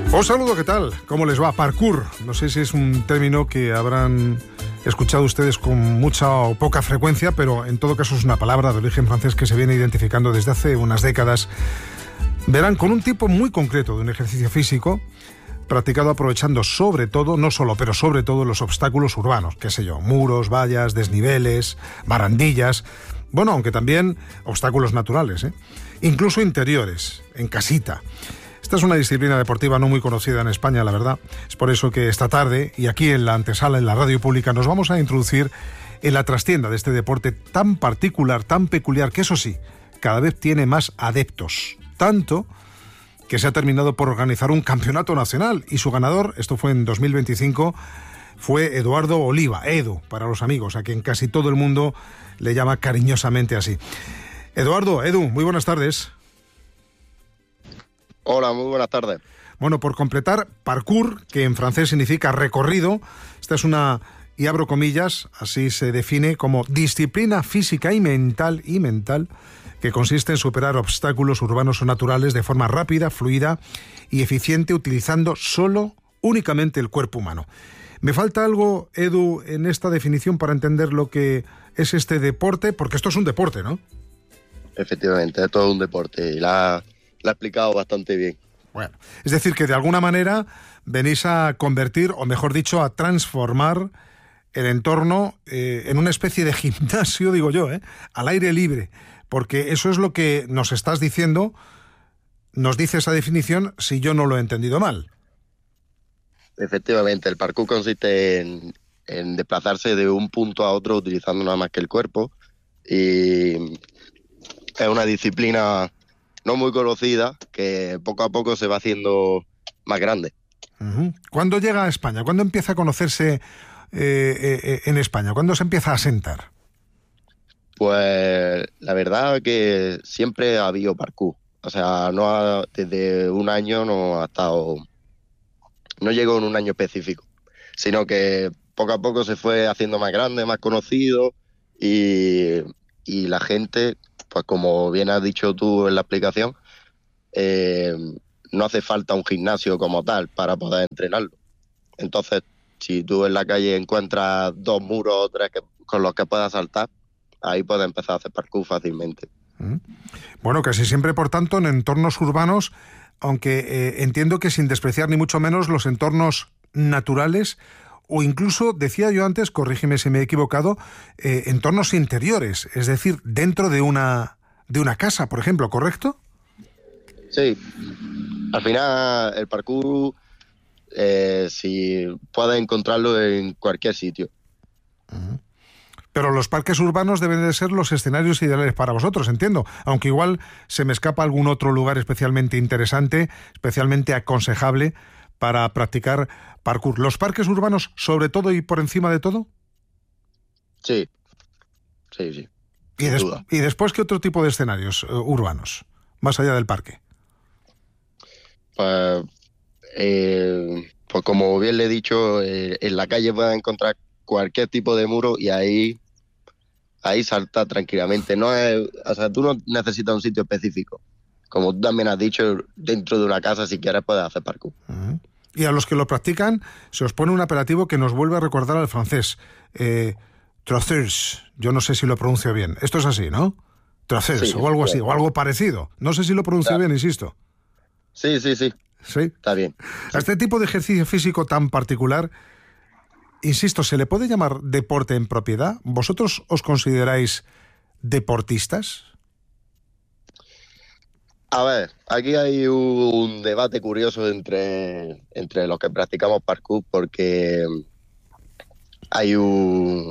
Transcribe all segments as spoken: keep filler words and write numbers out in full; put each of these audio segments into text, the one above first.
Os saludo, ¿qué tal? ¿Cómo les va? Parkour. No sé si es un término que habrán escuchado ustedes con mucha o poca frecuencia, pero en todo caso es una palabra de origen francés que se viene identificando desde hace unas décadas. Verán, con un tipo muy concreto de un ejercicio físico practicado aprovechando sobre todo, no solo, pero sobre todo los obstáculos urbanos, qué sé yo, muros, vallas, desniveles, barandillas, bueno, aunque también obstáculos naturales, ¿eh? Incluso interiores, en casita. Esta es una disciplina deportiva no muy conocida en España, la verdad. Es por eso que esta tarde, y aquí en la antesala, en la radio pública, nos vamos a introducir en la trastienda de este deporte tan particular, tan peculiar, que eso sí, cada vez tiene más adeptos. Tanto que se ha terminado por organizar un campeonato nacional, y su ganador, esto fue en dos mil veinticinco, fue Eduardo Oliva, Edu, para los amigos, a quien casi todo el mundo le llama cariñosamente así. Eduardo, Edu, muy buenas tardes. Hola, muy buenas tardes. Bueno, por completar, parkour, que en francés significa recorrido, esta es una, y abro comillas, así se define como disciplina física y mental, y mental, que consiste en superar obstáculos urbanos o naturales de forma rápida, fluida y eficiente, utilizando solo, únicamente el cuerpo humano. ¿Me falta algo, Edu, en esta definición para entender lo que es este deporte? Porque esto es un deporte, ¿no? Efectivamente, es todo un deporte y la, la ha explicado bastante bien. Bueno, es decir, que de alguna manera venís a convertir, o mejor dicho, a transformar el entorno eh, en una especie de gimnasio, digo yo, ¿eh? Al aire libre. Porque eso es lo que nos estás diciendo, nos dice esa definición, si yo no lo he entendido mal. Efectivamente, el parkour consiste en, en desplazarse de un punto a otro utilizando nada más que el cuerpo, y es una disciplina no muy conocida que poco a poco se va haciendo más grande. Uh-huh. ¿Cuándo llega a España? ¿Cuándo empieza a conocerse eh, eh, en España? ¿Cuándo se empieza a asentar? Pues la verdad que siempre ha habido parkour. O sea, no ha, desde un año no ha estado, no llegó en un año específico, sino que poco a poco se fue haciendo más grande, más conocido, y, y la gente, pues como bien has dicho tú en la explicación, eh, no hace falta un gimnasio como tal para poder entrenarlo. Entonces, si tú en la calle encuentras dos muros o tres que, con los que puedas saltar, ahí puedes empezar a hacer parkour fácilmente. Bueno, casi siempre, por tanto, en entornos urbanos, aunque eh, entiendo que sin despreciar ni mucho menos los entornos naturales, o incluso, decía yo antes, corrígeme si me he equivocado, eh, entornos interiores, es decir, dentro de una, de una casa, por ejemplo, ¿correcto? Sí, al final el parkour, eh, si puedes encontrarlo en cualquier sitio. Uh-huh. Pero los parques urbanos deben de ser los escenarios ideales para vosotros, entiendo. Aunque igual se me escapa algún otro lugar especialmente interesante, especialmente aconsejable para practicar parkour. ¿Los parques urbanos sobre todo y por encima de todo? Sí, sí, sí. ¿Y, des- ¿Y después qué otro tipo de escenarios uh, urbanos, más allá del parque? Pues, eh, pues como bien le he dicho, eh, en la calle puedes encontrar cualquier tipo de muro y ahí... ahí salta tranquilamente. No es, o sea, tú no necesitas un sitio específico. Como tú también has dicho, dentro de una casa, si quieres, puedes hacer parkour. Uh-huh. Y a los que lo practican, se os pone un apelativo que nos vuelve a recordar al francés. Eh, Trothers. Yo no sé si lo pronuncio bien. Esto es así, ¿no? Trothers, sí, o algo así, o algo parecido. No sé si lo pronuncio claro. bien, insisto. Sí, sí, sí. ¿Sí? Está bien. A este tipo de ejercicio físico tan particular, insisto, ¿se le puede llamar deporte en propiedad? ¿Vosotros os consideráis deportistas? A ver, aquí hay un debate curioso entre, entre los que practicamos parkour, porque hay un,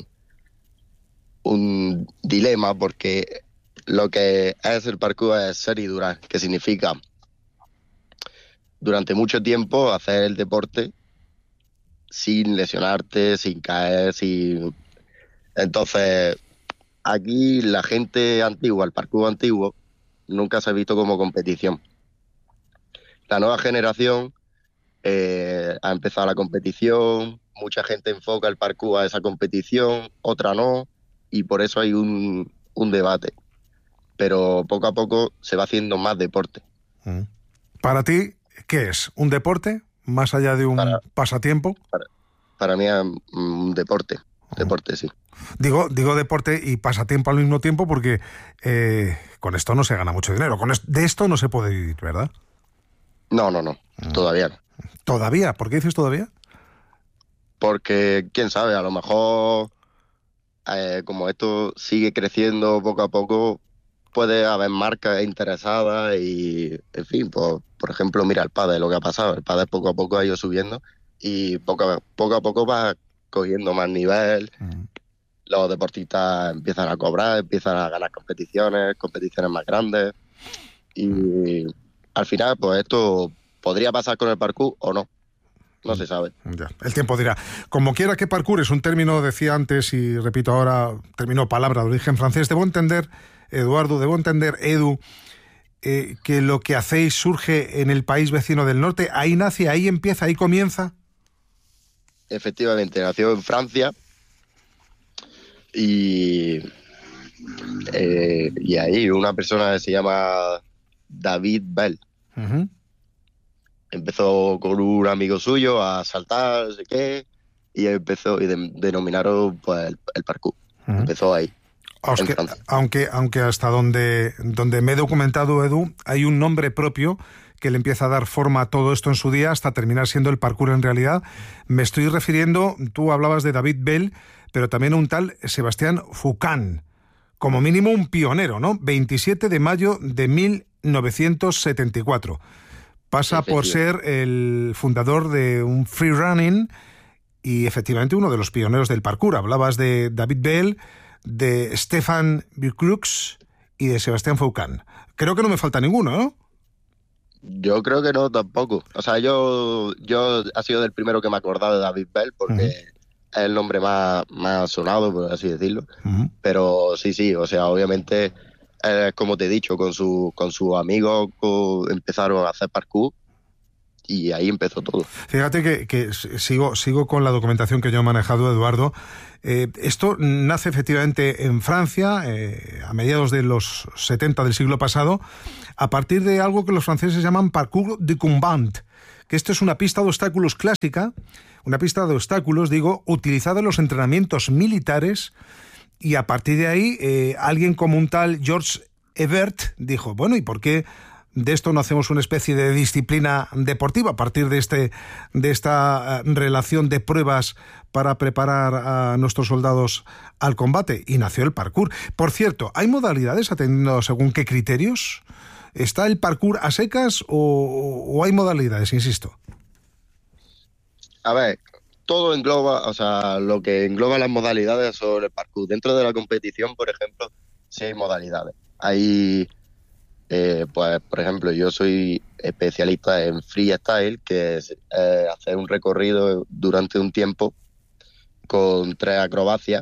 un dilema, porque lo que es el parkour es ser y durar, que significa durante mucho tiempo hacer el deporte sin lesionarte, sin caer, sin... Entonces, aquí la gente antigua, el parkour antiguo, nunca se ha visto como competición. La nueva generación eh, ha empezado la competición, mucha gente enfoca el parkour a esa competición, otra no, y por eso hay un, un debate. Pero poco a poco se va haciendo más deporte. Para ti, ¿qué es? ¿Un deporte? más allá de un para, pasatiempo. Para, para mí es un deporte, deporte sí. Digo, digo deporte y pasatiempo al mismo tiempo porque eh, con esto no se gana mucho dinero. Con esto, de esto no se puede vivir, ¿verdad? No, no, no, mm. todavía no. ¿Todavía? ¿Por qué dices todavía? Porque, quién sabe, a lo mejor, eh, como esto sigue creciendo poco a poco, puede haber marcas interesadas y, en fin, pues, por ejemplo, mira el pádel, lo que ha pasado. El pádel poco a poco ha ido subiendo y poco a poco, a poco va cogiendo más nivel. Mm. Los deportistas empiezan a cobrar, empiezan a ganar competiciones, competiciones más grandes. Y al final, pues esto podría pasar con el parkour o no. No se sabe. Ya, el tiempo dirá. Como quiera que parkour es un término, decía antes y repito ahora, término palabra de origen francés, debo entender, Eduardo, debo entender, Edu, eh, que lo que hacéis surge en el país vecino del norte, ahí nace, ahí empieza, ahí comienza. Efectivamente, nació en Francia y, eh, y ahí una persona que se llama David Bell. Uh-huh. Empezó con un amigo suyo a saltar, no sé qué, y empezó, y de, denominaron pues el, el parkour. Uh-huh. Empezó ahí. Aunque, aunque, aunque hasta donde, donde me he documentado, Edu, hay un nombre propio que le empieza a dar forma a todo esto en su día hasta terminar siendo el parkour en realidad. Me estoy refiriendo, tú hablabas de David Bell, pero también a un tal Sebastián Foucan, como mínimo un pionero, ¿no? veintisiete de mayo de mil novecientos setenta y cuatro. Pasa por ser el fundador de un free running y efectivamente uno de los pioneros del parkour. Hablabas de David Bell, de Stefan Birkrux y de Sebastián Foucan. Creo que no me falta ninguno, ¿no? Yo creo que no tampoco. O sea, yo, yo ha sido del primero que me he acordado de David Bell porque uh-huh. es el nombre más, más sonado, por así decirlo. Uh-huh. Pero sí, sí, o sea, obviamente... Eh, como te he dicho, con su con sus amigos con, empezaron a hacer parkour y ahí empezó todo. Fíjate que, que sigo, sigo con la documentación que yo he manejado, Eduardo. Eh, esto nace efectivamente en Francia, eh, a mediados de los setenta del siglo pasado, a partir de algo que los franceses llaman parcours de combat, que esto es una pista de obstáculos clásica, una pista de obstáculos, digo, utilizada en los entrenamientos militares. Y a partir de ahí, eh, alguien como un tal Georges Hebert dijo, bueno, ¿y por qué de esto no hacemos una especie de disciplina deportiva a partir de, este, de esta relación de pruebas para preparar a nuestros soldados al combate? Y nació el parkour. Por cierto, ¿hay modalidades atendiendo según qué criterios? ¿Está el parkour a secas o, o hay modalidades, insisto? A ver... Todo engloba, o sea, lo que engloba las modalidades sobre el parkour. Dentro de la competición, por ejemplo, sí hay modalidades. Hay, eh, pues, por ejemplo, yo soy especialista en freestyle, que es eh, hacer un recorrido durante un tiempo con tres acrobacias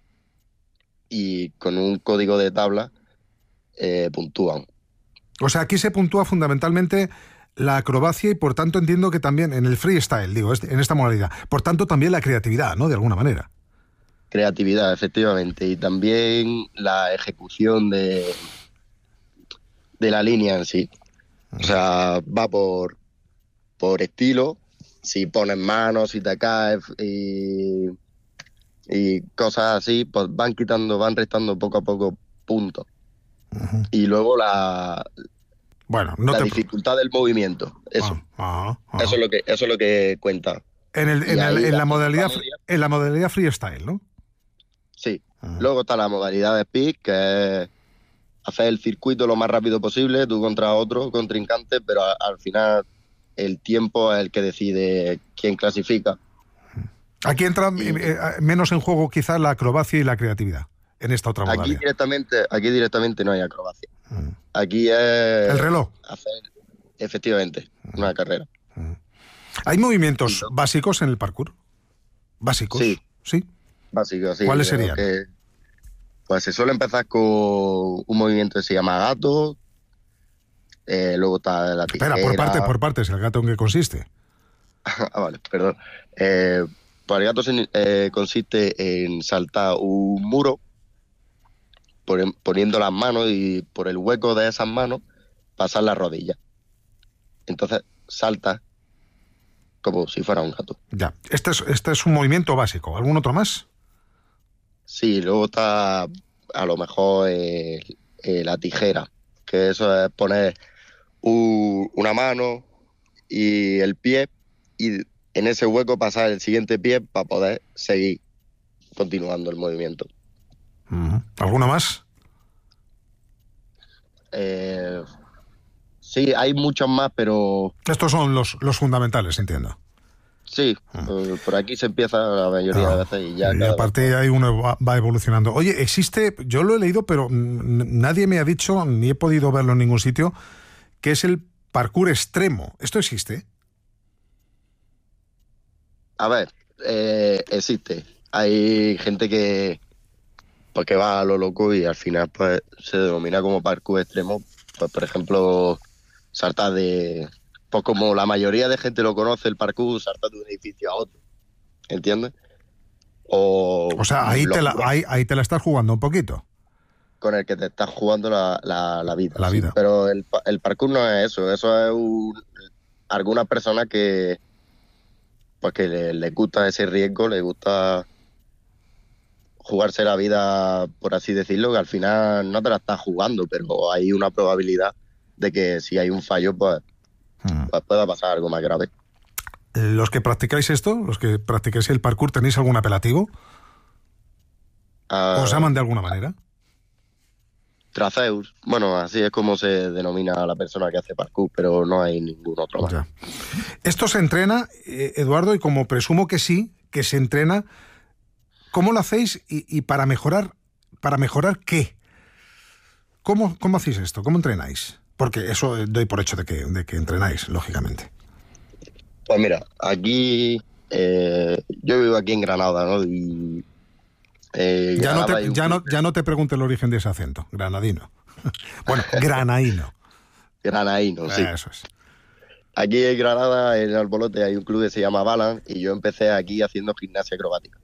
y con un código de tabla eh, puntúan. O sea, aquí se puntúa fundamentalmente la acrobacia y por tanto entiendo que también en el freestyle, digo, en esta modalidad, por tanto también la creatividad, ¿no? De alguna manera. Creatividad, efectivamente, y también la ejecución de, de la línea en sí. O sea, va por, por estilo, si pones manos, si te caes y, y cosas así, pues van quitando, van restando poco a poco puntos. Uh-huh. Y luego la... Bueno, no la te... dificultad del movimiento, eso. Ah, ah, ah. Eso es lo que eso es lo que cuenta. En el, en, el, en la modalidad en la modalidad freestyle, ¿no? Sí. Ah. Luego está la modalidad de speed, que es hacer el circuito lo más rápido posible, tú contra otro contrincante, pero a, al final el tiempo es el que decide quién clasifica. Aquí entra y... eh, menos en juego quizás la acrobacia y la creatividad en esta otra modalidad. Aquí directamente, aquí directamente no hay acrobacia. Mm. Aquí es... ¿El reloj? Hacer, efectivamente, mm. una carrera. Mm. ¿Hay movimientos sí, ¿no? básicos en el parkour? ¿Básicos? Sí. ¿Sí? Básicos, sí. ¿Cuáles serían? Que, pues se suele empezar con un movimiento que se llama gato, eh, luego está la tijera... Espera, por partes, por partes, ¿el gato en qué consiste? ah, vale, perdón. Eh, pues el gato se, eh, consiste en saltar un muro poniendo las manos y por el hueco de esas manos pasar las rodillas. Entonces salta como si fuera un gato. Ya. Este es, este es un movimiento básico. ¿Algún otro más? Sí, luego está a lo mejor eh, eh, la tijera, que eso es poner u- una mano y el pie y en ese hueco pasar el siguiente pie para poder seguir continuando el movimiento. Uh-huh. ¿Alguno más? Eh, sí, hay muchos más, pero Estos son los, los fundamentales, entiendo. sí, uh-huh. eh, por aquí se empieza la mayoría Ah, de veces y ya y cada a partir de ahí uno va, va evolucionando. Oye, existe, yo lo he leído, pero n- nadie me ha dicho, ni he podido verlo en ningún sitio, que es el parkour extremo. ¿Esto existe? A ver, eh, existe. Hay gente que pues que va a lo loco y al final pues se denomina como parkour extremo. Pues por ejemplo, saltar de... Pues como la mayoría de gente lo conoce, el parkour, saltar de un edificio a otro. ¿Entiendes? O, O sea, ahí te, la, locura ahí, ahí te la estás jugando un poquito. con el que te estás jugando la, la, la vida. La sí. vida. Pero el, pa- el parkour no es eso. Eso es un, algunas personas que pues que le, le gusta ese riesgo, le gusta jugarse la vida, por así decirlo, que al final no te la estás jugando, pero hay una probabilidad de que si hay un fallo, pues, Hmm. pues pueda pasar algo más grave. Los que practicáis esto, los que practicáis el parkour, ¿tenéis algún apelativo? Ah, ¿Os llaman de alguna manera? Traceus, bueno, así es como se denomina a la persona que hace parkour, pero no hay ningún otro más. Ya. Esto se entrena, eh, Eduardo, y como presumo que sí, que se entrena, ¿cómo lo hacéis y, y para mejorar, para mejorar qué? ¿Cómo, ¿Cómo hacéis esto? ¿Cómo entrenáis? Porque eso eh, doy por hecho de que, de que entrenáis, lógicamente. Pues mira, aquí, eh, yo vivo aquí en Granada, ¿no? Y eh, Ya no, Granada te, hay un ya, no, club- ya no te pregunto el origen de ese acento, granadino. Bueno, granaíno. Granaíno, sí. Eso es. Aquí en Granada, en Albolote, hay un club que se llama Balance y yo empecé aquí haciendo gimnasia acrobática.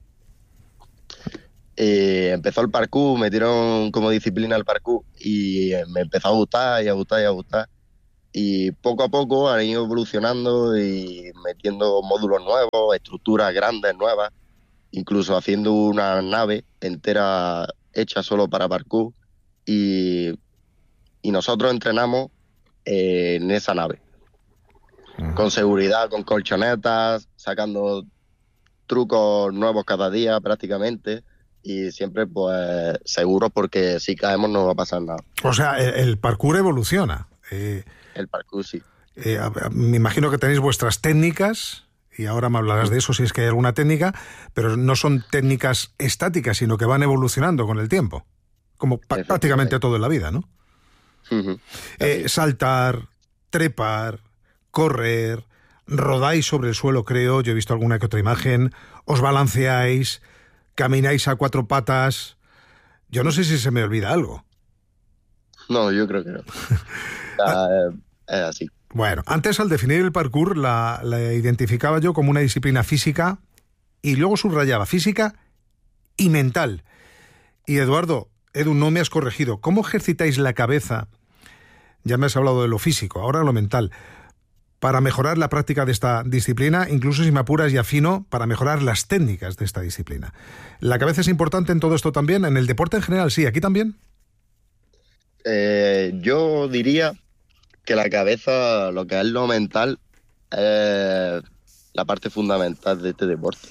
Eh, empezó el parkour, metieron como disciplina el parkour y eh, me empezó a gustar y a gustar y a gustar. Y poco a poco han ido evolucionando y metiendo módulos nuevos, estructuras grandes, nuevas, incluso haciendo una nave entera hecha solo para parkour. Y, y nosotros entrenamos eh, en esa nave, Uh-huh. con seguridad, con colchonetas, sacando trucos nuevos cada día prácticamente y siempre pues seguros porque si caemos no va a pasar nada. O sea, el, el parkour evoluciona. Eh, El parkour sí. eh, a- a- me imagino que tenéis vuestras técnicas, y ahora me hablarás de eso si es que hay alguna técnica, pero no son técnicas estáticas, sino que van evolucionando con el tiempo, como pa- prácticamente todo en la vida, ¿no? Uh-huh. Eh, saltar, trepar, correr, rodáis sobre el suelo, creo, yo he visto alguna que otra imagen, os balanceáis, camináis a cuatro patas. Yo no sé si se me olvida algo. No, yo creo que no. Ah, eh, es así. Bueno, antes al definir el parkour la, la identificaba yo como una disciplina física y luego subrayaba física y mental. Y Eduardo, Edu, no me has corregido. ¿Cómo ejercitáis la cabeza? Ya me has hablado de lo físico, ahora lo mental. Para mejorar la práctica de esta disciplina, incluso si me apuras y afino, para mejorar las técnicas de esta disciplina. ¿La cabeza es importante en todo esto también? ¿En el deporte en general sí? ¿Aquí también? Eh, yo diría que la cabeza, lo que es lo mental, es la parte fundamental de este deporte.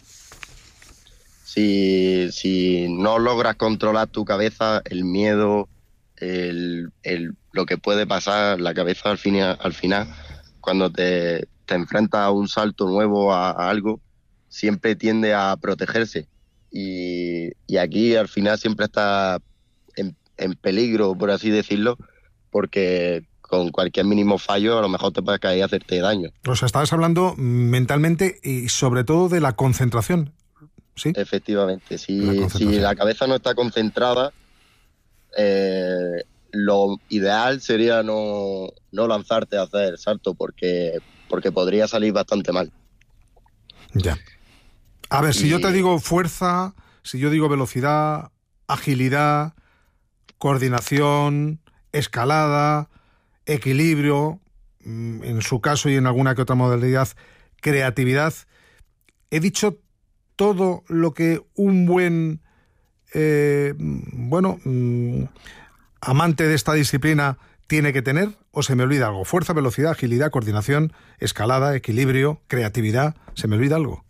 Si, si no logras controlar tu cabeza, el miedo, el, el, lo que puede pasar, la cabeza al, fin, al final, cuando te, te enfrentas a un salto nuevo, a, a algo, siempre tiende a protegerse. Y, y aquí al final siempre está en, en peligro, por así decirlo, porque con cualquier mínimo fallo a lo mejor te puede caer y hacerte daño. O sea, estabas hablando mentalmente y sobre todo de la concentración, ¿sí? Efectivamente, si La si la cabeza no está concentrada, eh, lo ideal sería no, no lanzarte a hacer el salto porque, porque podría salir bastante mal. Ya. A ver, si Y- yo te digo fuerza, si yo digo velocidad, agilidad, coordinación, escalada, equilibrio, mm, en su caso y en alguna que otra modalidad, creatividad. He dicho todo lo que un buen, eh, bueno, mm, amante de esta disciplina tiene que tener, o se me olvida algo. Fuerza, velocidad, agilidad, coordinación, escalada, equilibrio, creatividad. ¿Se me olvida algo?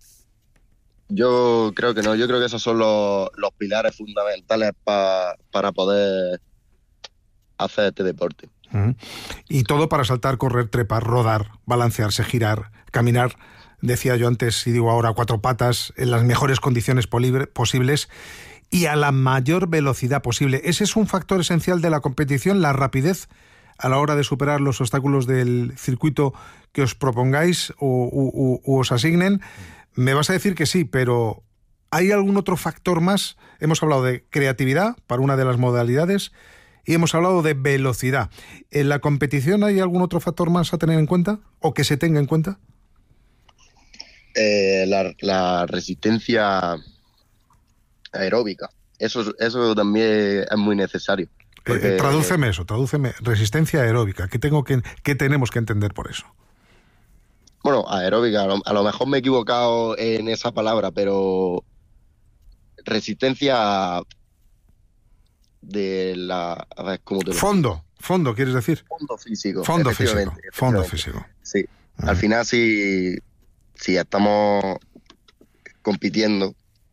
Yo creo que no, yo creo que esos son los, los pilares fundamentales pa, para poder hacer este deporte. Uh-huh. Y todo para saltar, correr, trepar, rodar, balancearse, girar, caminar, decía yo antes y digo ahora, cuatro patas, en las mejores condiciones posibles y a la mayor velocidad posible. Ese es un factor esencial de la competición, la rapidez a la hora de superar los obstáculos del circuito que os propongáis o, o, o os asignen. Me vas a decir que sí, pero ¿hay algún otro factor más? Hemos hablado de creatividad para una de las modalidades y hemos hablado de velocidad. ¿En la competición hay algún otro factor más a tener en cuenta o que se tenga en cuenta? Eh, la, la resistencia aeróbica. Eso, eso también es muy necesario. Porque... Eh, tradúceme eso, tradúceme. Resistencia aeróbica. ¿Qué, tengo que, ¿Qué tenemos que entender por eso? Bueno, aeróbica, a lo, a lo mejor me he equivocado en esa palabra, pero resistencia de la... A ver, ¿cómo te lo Fondo, digo? fondo, ¿quieres decir? Fondo físico. Fondo físico, fondo físico. Sí, uh-huh. Al final si, si estamos compitiendo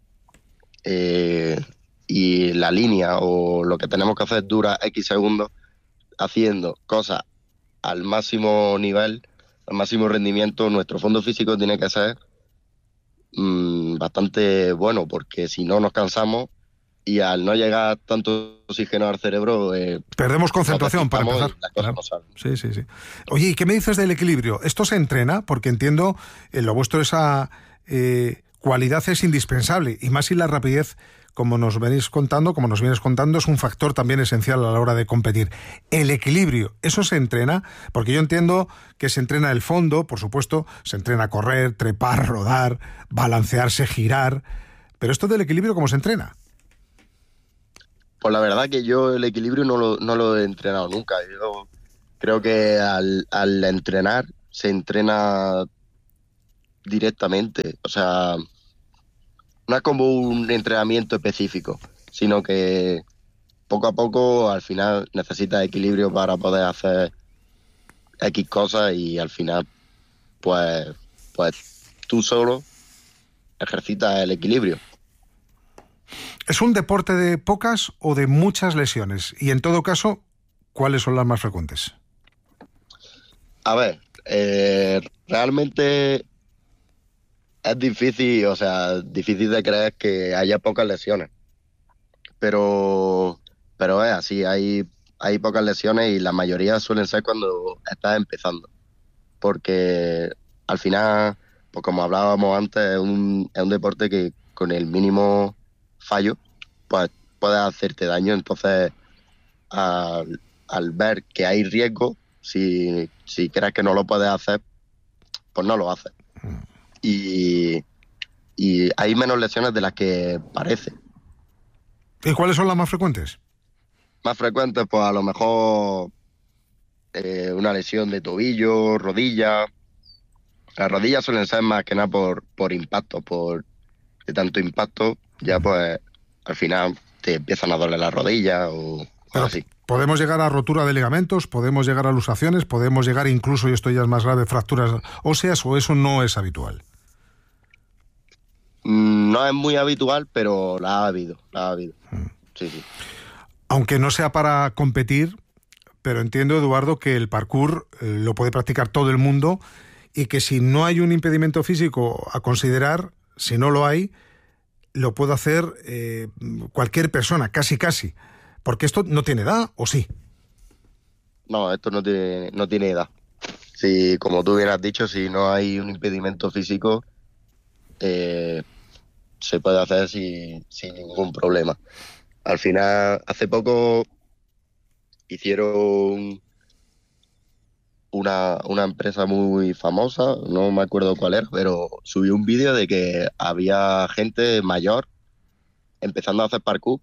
eh, y la línea o lo que tenemos que hacer dura X segundos haciendo cosas al máximo nivel, al máximo rendimiento, nuestro fondo físico tiene que ser mmm, bastante bueno, porque si no nos cansamos y al no llegar tanto oxígeno al cerebro... Eh, perdemos concentración para empezar. Claro. Sí, sí, sí. Oye, ¿y qué me dices del equilibrio? ¿Esto se entrena? Porque entiendo, en lo vuestro esa eh, cualidad es indispensable, y más si la rapidez, como nos venís contando, como nos vienes contando, es un factor también esencial a la hora de competir. El equilibrio, ¿eso se entrena? Porque yo entiendo que se entrena el fondo, por supuesto, se entrena correr, trepar, rodar, balancearse, girar, pero esto del equilibrio, ¿cómo se entrena? Pues la verdad que yo el equilibrio no lo, no lo he entrenado nunca. Yo creo que al, al entrenar se entrena directamente. O sea, no es como un entrenamiento específico, sino que poco a poco al final necesitas equilibrio para poder hacer X cosas y al final pues, pues tú solo ejercitas el equilibrio. ¿Es un deporte de pocas o de muchas lesiones? Y en todo caso, ¿cuáles son las más frecuentes? A ver, eh, realmente es difícil, o sea, difícil de creer que haya pocas lesiones. Pero, pero es así, hay, hay pocas lesiones y la mayoría suelen ser cuando estás empezando. Porque al final, pues como hablábamos antes, es un, es un deporte que con el mínimo fallo, pues puede hacerte daño. Entonces, al, al ver que hay riesgo, si, si crees que no lo puedes hacer, pues no lo haces. Y, y hay menos lesiones de las que parece. ¿Y cuáles son las más frecuentes? Más frecuentes, pues a lo mejor eh, una lesión de tobillo, rodilla. Las rodillas suelen ser más que nada por, por impacto, por de tanto impacto, ya pues al final te empiezan a doler las rodillas o Pero así. Podemos llegar a rotura de ligamentos, podemos llegar a luxaciones, podemos llegar incluso, y esto ya es más grave, fracturas óseas, o eso no es habitual. No es muy habitual, pero la ha habido, la ha habido. Mm. Sí, sí. Aunque no sea para competir, pero entiendo, Eduardo, que el parkour eh, lo puede practicar todo el mundo y que si no hay un impedimento físico a considerar, si no lo hay, lo puede hacer eh, cualquier persona, casi casi. Porque esto no tiene edad, ¿o sí? No, esto no tiene, no tiene edad. Si, como tú bien has dicho, si no hay un impedimento físico, eh, se puede hacer sin, sin ningún problema. Al final, hace poco hicieron una, una empresa muy famosa, no me acuerdo cuál era, pero subió un vídeo de que había gente mayor empezando a hacer parkour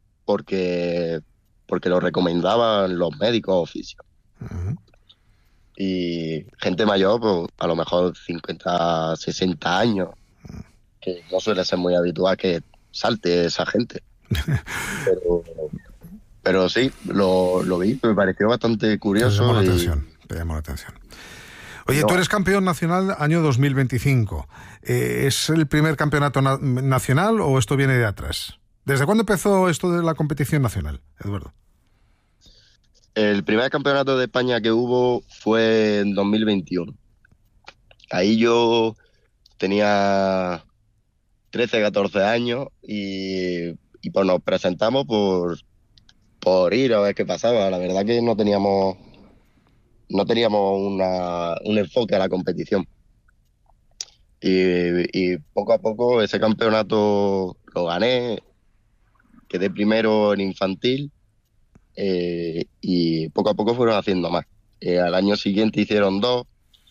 porque, porque lo recomendaban los médicos o fisios. Uh-huh. Y gente mayor, pues a lo mejor cincuenta, sesenta años, que no suele ser muy habitual que salte esa gente. Pero, pero sí, lo, lo vi, me pareció bastante curioso. Te llamó la y... atención, te llamó la atención. Oye, no. Tú eres campeón nacional año dos mil veinticinco. Eh, ¿Es el primer campeonato na- nacional o esto viene de atrás? ¿Desde cuándo empezó esto de la competición nacional, Eduardo? El primer campeonato de España que hubo fue en dos mil veintiuno. Ahí yo tenía trece, catorce años y, y pues nos presentamos por, por ir a ver qué pasaba. La verdad que no teníamos no teníamos una, un enfoque a la competición. Y, y poco a poco ese campeonato lo gané, quedé primero en infantil eh, y poco a poco fueron haciendo más. Eh, al año siguiente hicieron dos,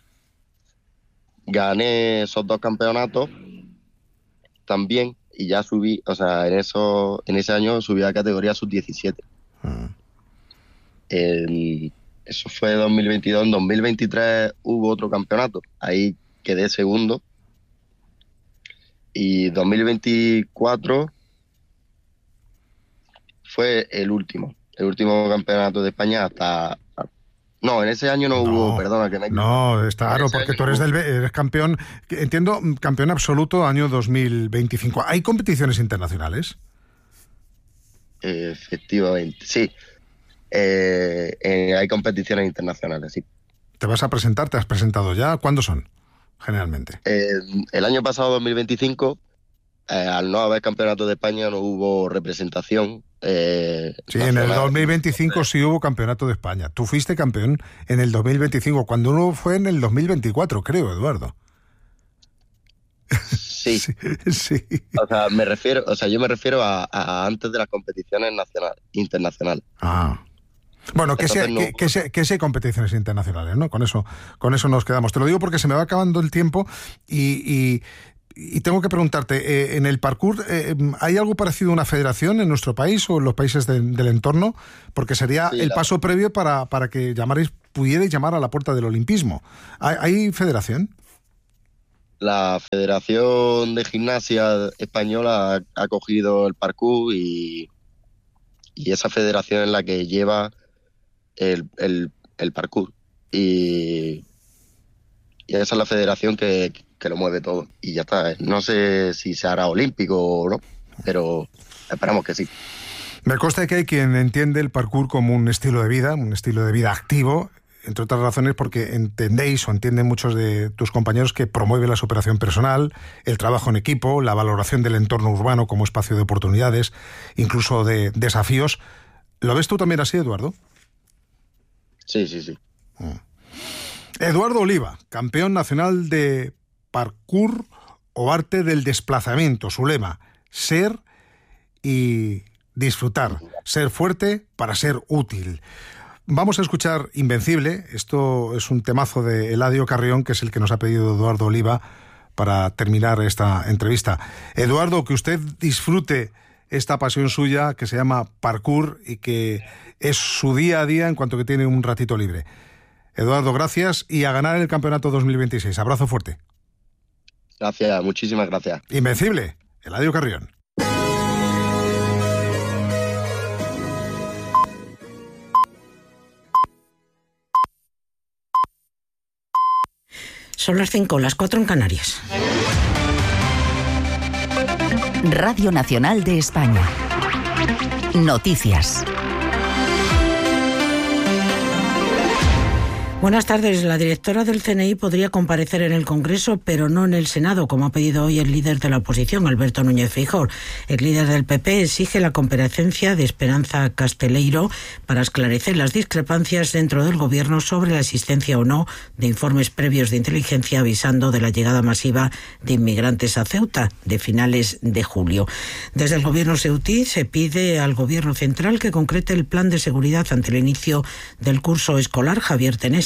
gané esos dos campeonatos también y ya subí, o sea, en eso, en ese año subí a categoría sub diecisiete. Mm. El, eso fue dos mil veintidós. En dos mil veintitrés hubo otro campeonato, ahí quedé segundo. Y dos mil veinticuatro fue el último, el último campeonato de España hasta... No, en ese año no, No, hubo, perdona, que me he No, está En claro, ese porque año tú eres, no del, eres campeón, entiendo, campeón absoluto año dos mil veinticinco. ¿Hay competiciones internacionales? Eh, efectivamente, sí. Eh, eh, hay competiciones internacionales, sí. ¿Te vas a presentar? ¿Te has presentado ya? ¿Cuándo son, generalmente? Eh, el año pasado, dos mil veinticinco, eh, al no haber campeonato de España, no hubo representación. Eh, Sí, en el dos mil veinticinco sí hubo campeonato de España. Tú fuiste campeón en el dos mil veinticinco, cuando uno fue en el dos mil veinticuatro, creo, Eduardo. Sí. Sí, sí. O sea, me refiero, o sea, yo me refiero a, a antes de las competiciones nacionales, internacionales. Ah. Bueno, que Entonces sí, no- que, que, sí, que sí hay competiciones internacionales, ¿no? Con eso, con eso nos quedamos. Te lo digo porque se me va acabando el tiempo y, y, y tengo que preguntarte, eh, en el parkour, eh, ¿hay algo parecido a una federación en nuestro país o en los países de- del entorno? Porque sería Sí, el la- paso previo para, para que llamarais, pudierais llamar a la puerta del olimpismo. ¿Hay, hay federación? La Federación de Gimnasia Española ha, ha cogido el parkour y, y esa federación es la que lleva el, el, el parkour. Y, y esa es la federación que, que lo mueve todo. Y ya está. No sé si se hará olímpico o no, pero esperamos que sí. Me consta que hay quien entiende el parkour como un estilo de vida, un estilo de vida activo, entre otras razones porque entendéis o entienden muchos de tus compañeros que promueve la superación personal, el trabajo en equipo, la valoración del entorno urbano como espacio de oportunidades, incluso de desafíos. ¿Lo ves tú también así, Eduardo? Sí, sí, sí. Eduardo Oliva, campeón nacional de parkour o arte del desplazamiento. Su lema, ser y disfrutar, ser fuerte para ser útil. Vamos a escuchar Invencible. Esto es un temazo de Eladio Carrión, que es el que nos ha pedido Eduardo Oliva para terminar esta entrevista. Eduardo, que usted disfrute esta pasión suya que se llama parkour y que es su día a día en cuanto que tiene un ratito libre. Eduardo, gracias y a ganar el campeonato dos mil veintiséis. Abrazo fuerte. Gracias, muchísimas gracias. Invencible, Eladio Carrión. Son las cinco, las cuatro en Canarias. Radio Nacional de España. Noticias. Buenas tardes. La directora del C N I podría comparecer en el Congreso, pero no en el Senado, como ha pedido hoy el líder de la oposición, Alberto Núñez Feijóo. El líder del P P exige la comparecencia de Esperanza Casteleiro para esclarecer las discrepancias dentro del Gobierno sobre la existencia o no de informes previos de inteligencia avisando de la llegada masiva de inmigrantes a Ceuta de finales de julio. Desde el Gobierno ceutí se pide al Gobierno central que concrete el plan de seguridad ante el inicio del curso escolar. Javier Tenés,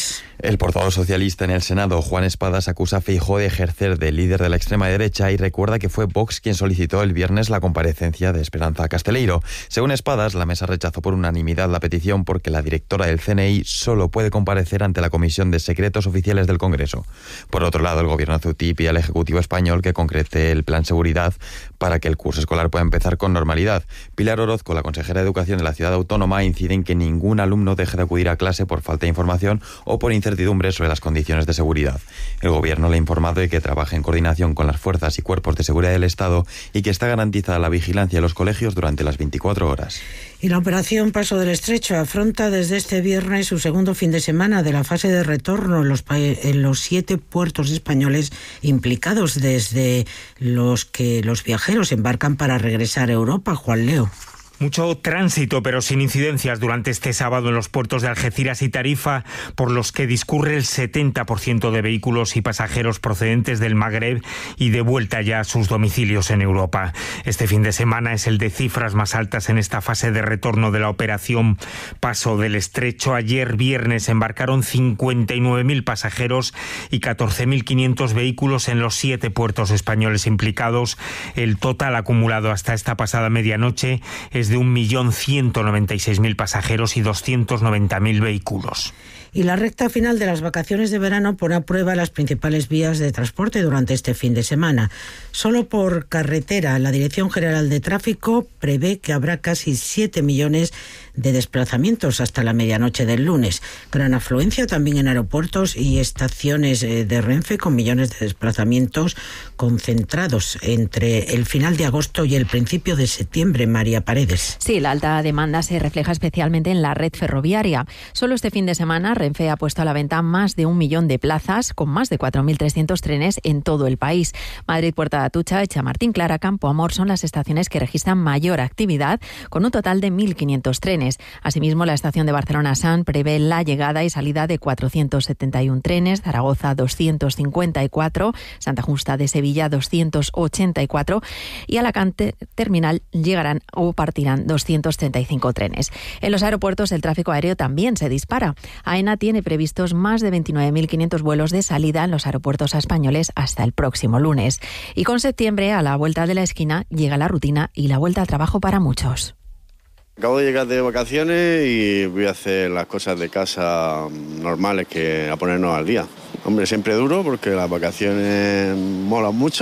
Espadas. El portavoz socialista en el Senado, Juan Espadas, acusa a Feijóo de ejercer de líder de la extrema derecha y recuerda que fue Vox quien solicitó el viernes la comparecencia de Esperanza Casteleiro. Según Espadas, la mesa rechazó por unanimidad la petición porque la directora del C N I solo puede comparecer ante la Comisión de Secretos Oficiales del Congreso. Por otro lado, el gobierno ceutí pide al Ejecutivo español que concrete el plan seguridad para que el curso escolar pueda empezar con normalidad. Pilar Orozco, la consejera de Educación de la ciudad autónoma, incide en que ningún alumno deje de acudir a clase por falta de información o por incertidumbre sobre las condiciones de seguridad. El gobierno le ha informado de que trabaja en coordinación con las fuerzas y cuerpos de seguridad del Estado y que está garantizada la vigilancia de los colegios durante las veinticuatro horas. Y la operación Paso del Estrecho afronta desde este viernes su segundo fin de semana de la fase de retorno en los, en los siete puertos españoles implicados, desde los que los viajeros embarcan para regresar a Europa. Juan Leo. Mucho tránsito, pero sin incidencias durante este sábado en los puertos de Algeciras y Tarifa, por los que discurre el setenta por ciento de vehículos y pasajeros procedentes del Magreb y de vuelta ya a sus domicilios en Europa. Este fin de semana es el de cifras más altas en esta fase de retorno de la operación Paso del Estrecho. Ayer viernes embarcaron cincuenta y nueve mil pasajeros y catorce mil quinientos vehículos en los siete puertos españoles implicados. El total acumulado hasta esta pasada medianoche es de un millón ciento noventa y seis mil pasajeros y doscientos noventa mil vehículos. Y la recta final de las vacaciones de verano pone a prueba las principales vías de transporte durante este fin de semana. Solo por carretera, la Dirección General de Tráfico prevé que habrá casi siete millones de desplazamientos hasta la medianoche del lunes. Gran afluencia también en aeropuertos y estaciones de Renfe, con millones de desplazamientos concentrados entre el final de agosto y el principio de septiembre. María Paredes. Sí, la alta demanda se refleja especialmente en la red ferroviaria. Solo este fin de semana Renfe ha puesto a la venta más de un millón de plazas, con más de cuatro mil trescientos trenes en todo el país. Madrid, Puerta de Atucha, Chamartín, Clara, Campo Amor son las estaciones que registran mayor actividad, con un total de mil quinientos trenes. Asimismo, la estación de Barcelona-Sant prevé la llegada y salida de cuatrocientos setenta y uno trenes, Zaragoza doscientos cincuenta y cuatro, Santa Justa de Sevilla doscientos ochenta y cuatro y Alacante Terminal llegarán o partirán doscientos treinta y cinco trenes. En los aeropuertos el tráfico aéreo también se dispara. AENA tiene previstos más de veintinueve mil quinientos vuelos de salida en los aeropuertos españoles hasta el próximo lunes. Y con septiembre, a la vuelta de la esquina, llega la rutina y la vuelta al trabajo para muchos. Acabo de llegar de vacaciones y voy a hacer las cosas de casa normales, que a ponernos al día. Hombre, siempre duro porque las vacaciones molan mucho.